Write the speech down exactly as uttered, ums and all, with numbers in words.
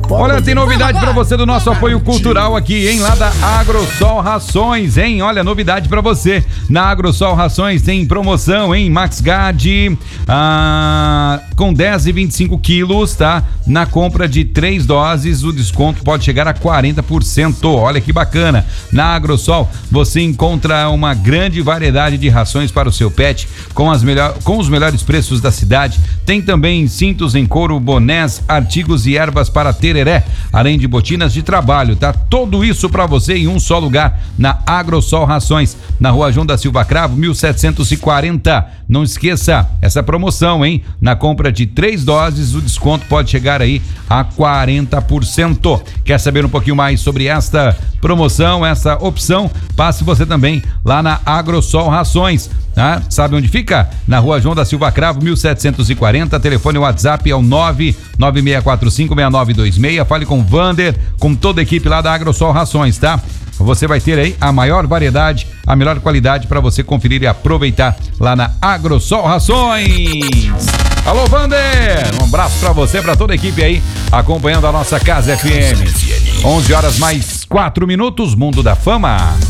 Olha, tem novidade pra você do nosso apoio cultural aqui, hein? Lá da Agrosol Rações, hein? Olha, novidade pra você. Na Agrosol Rações tem promoção, hein? Max Gad ah, com dez e vinte e cinco quilos, tá? Na compra de três doses, o desconto pode chegar a quarenta por cento. Olha que bacana. Na Agrosol você encontra uma grande variedade de rações para o seu pet com, as melhor, com os melhores preços da cidade. Tem também cintos em couro, bonés, artigos e ervas para tereré, além de botinas de trabalho, tá? Tudo isso para você em um só lugar, na Agrosol Rações, na Rua João da Silva Cravo, mil setecentos e quarenta. Não esqueça essa promoção, hein? Na compra de três doses, o desconto pode chegar aí a quarenta por cento. Quer saber um pouquinho mais sobre esta promoção, essa opção? Passe você também lá na Agrosol Rações. Ah, sabe onde fica? Na Rua João da Silva Cravo, mil setecentos e quarenta. Telefone WhatsApp é o nove nove seis quatro cinco seis nove dois seis. Fale com o Vander, com toda a equipe lá da Agrosol Rações, tá? Você vai ter aí a maior variedade, a melhor qualidade para você conferir e aproveitar lá na Agrosol Rações. Alô, Vander! Um abraço para você, para toda a equipe aí, acompanhando a nossa Casa F M. onze horas mais quatro minutos, Mundo da Fama.